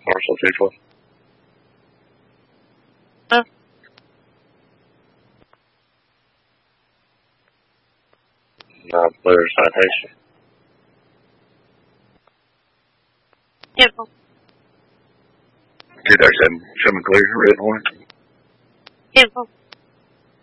Parcel 212. Oh. Clear citation. Yep. 237, showing clear, red horn. Yep.